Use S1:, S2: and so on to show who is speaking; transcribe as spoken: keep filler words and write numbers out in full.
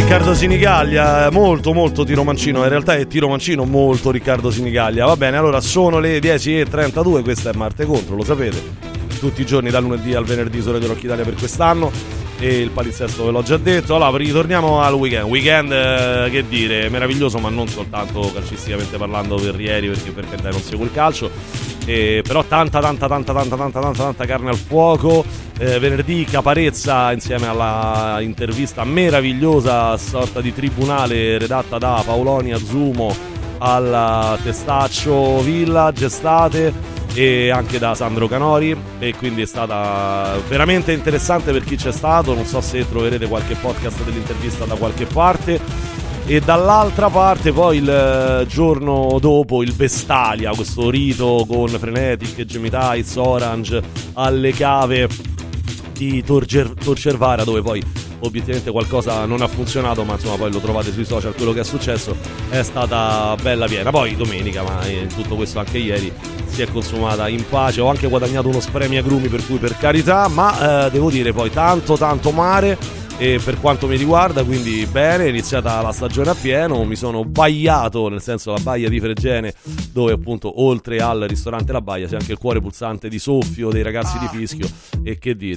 S1: Riccardo Sinigaglia, molto molto Tiro Mancino, in realtà è Tiro Mancino molto Riccardo Sinigaglia. Va bene, allora sono le dieci e trentadue, questa è Marte Contro, lo sapete, tutti i giorni dal lunedì al venerdì su Radio Rock Italia per quest'anno, e il palinsesto ve l'ho già detto. Allora, ritorniamo al weekend, weekend eh, che dire, meraviglioso, ma non soltanto calcisticamente parlando per ieri, perché per carità non seguo il calcio, eh, però tanta tanta tanta tanta tanta tanta tanta carne al fuoco. Eh, venerdì Caparezza insieme alla intervista meravigliosa, sorta di tribunale redatta da Paoloni Azzumo alla Testaccio Village estate e anche da Sandro Canori, e quindi è stata veramente interessante per chi c'è stato. Non so se troverete qualche podcast dell'intervista da qualche parte. E dall'altra parte poi il giorno dopo il Vestalia, questo rito con Frenetic, Jamie Tights, Orange alle cave di Tor, Ger- Tor Cervara, dove poi obiettivamente qualcosa non ha funzionato, ma insomma poi lo trovate sui social quello che è successo. È stata bella piena. Poi domenica, ma in tutto questo anche ieri, si è consumata in pace. Ho anche guadagnato uno spremiagrumi, per cui per carità, ma eh, devo dire poi tanto tanto mare. E per quanto mi riguarda, quindi bene, è iniziata la stagione a pieno, mi sono bagnato, nel senso la baia di Fregene, dove appunto oltre al ristorante La Baia c'è anche il cuore pulsante di Soffio, dei ragazzi di Fischio, e che dire.